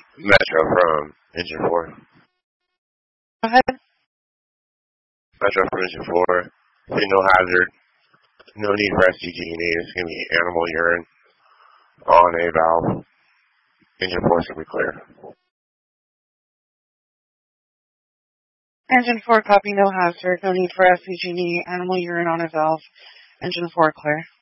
Metro from Engine 4. Go ahead. Metro from Engine 4. No hazard. No need for SCG&E. It's going to be animal urine on a valve. Engine 4 is going to be clear. Engine 4, copy, no hazard. No need for SCG&E. Animal urine on a valve. Engine 4, clear.